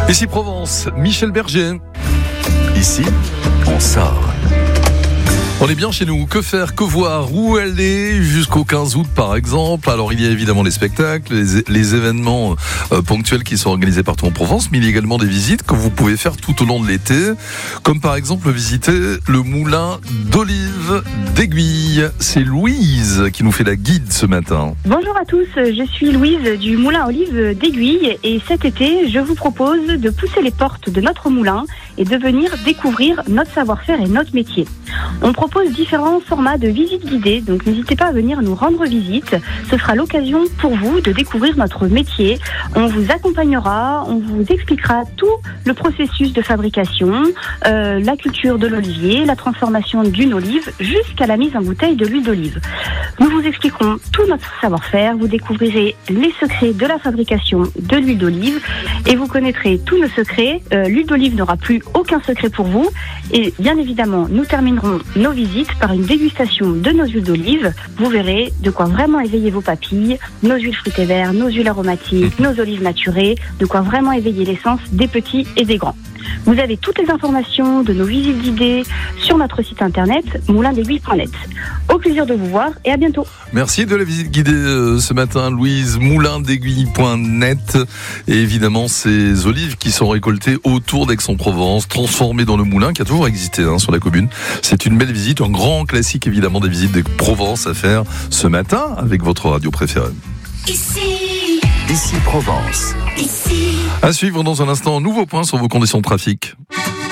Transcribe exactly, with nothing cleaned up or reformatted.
Ici Provence, Michel Berger. Ici, on sort. On est bien chez nous. Que faire, que voir, où aller jusqu'au quinze août par exemple. Alors il y a évidemment les spectacles, les, les événements euh, ponctuels qui sont organisés partout en Provence, mais il y a également des visites que vous pouvez faire tout au long de l'été, comme par exemple visiter le moulin d'olive d'Aiguille. C'est Louise qui nous fait la guide ce matin. Bonjour à tous, je suis Louise du moulin Olive d'Aiguille et cet été je vous propose de pousser les portes de notre moulin et de venir découvrir notre savoir-faire et notre métier. On propose différents formats de visites guidées, donc n'hésitez pas à venir nous rendre visite. Ce sera l'occasion pour vous de découvrir notre métier. On vous accompagnera, on vous expliquera tout le processus de fabrication, euh, la culture de l'olivier, la transformation d'une olive, jusqu'à la mise en bouteille de l'huile d'olive. Nous vous expliquerons tout notre savoir-faire, vous découvrirez les secrets de la fabrication de l'huile d'olive et vous connaîtrez tous nos secrets. Euh, l'huile d'olive n'aura plus aucun secret pour vous et bien évidemment, nous terminerons nos visites par une dégustation de nos huiles d'olive. Vous verrez de quoi vraiment éveiller vos papilles, nos huiles fruitées vertes, nos huiles aromatiques, nos olives maturées, de quoi vraiment éveiller l'essence des petits et des grands. Vous avez toutes les informations de nos visites guidées sur notre site internet moulin d'aiguille point net. Au plaisir de vous voir et à bientôt. Merci de la visite guidée euh, ce matin, Louise, moulin d'aiguille point net. Et évidemment, ces olives qui sont récoltées autour d'Aix-en-Provence, transformées dans le moulin qui a toujours existé hein, sur la commune. C'est une belle visite, un grand classique évidemment des visites de Provence à faire ce matin avec votre radio préférée. Ici, Ici Provence. ici. À suivre dans un instant, nouveau point sur vos conditions de trafic.